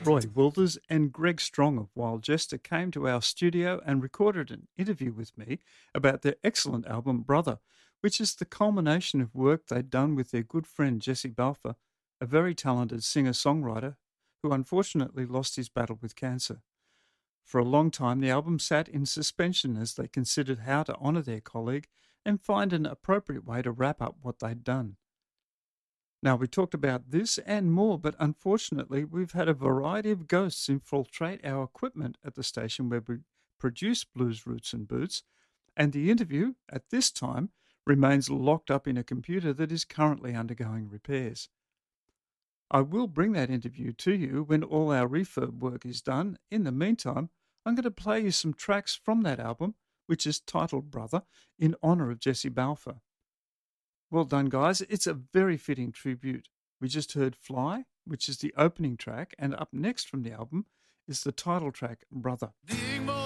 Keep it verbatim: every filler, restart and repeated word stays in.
Roy Wilders and Greg Strong of Wild Jester came to our studio and recorded an interview with me about their excellent album Brother, which is the culmination of work they'd done with their good friend Jesse Balfour, a very talented singer-songwriter who unfortunately lost his battle with cancer. For a long time, the album sat in suspension as they considered how to honour their colleague and find an appropriate way to wrap up what they'd done. Now, we talked about this and more, but unfortunately, we've had a variety of ghosts infiltrate our equipment at the station where we produce Blues Roots and Boots, and the interview, at this time, remains locked up in a computer that is currently undergoing repairs. I will bring that interview to you when all our refurb work is done. In the meantime, I'm going to play you some tracks from that album, which is titled Brother, in honour of Jesse Balfour. Well done, guys. It's a very fitting tribute. We just heard Fly, which is the opening track, and up next from the album is the title track, Brother. Dear